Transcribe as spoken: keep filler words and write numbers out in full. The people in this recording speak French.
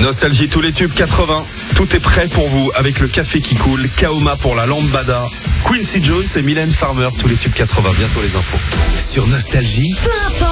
Nostalgie, tous les tubes quatre-vingts. Tout est prêt pour vous avec le café qui coule. Kaoma pour la lambada. Quincy Jones et Mylène Farmer, tous les tubes quatre-vingts. Bientôt les infos. Sur Nostalgie. Peu importe.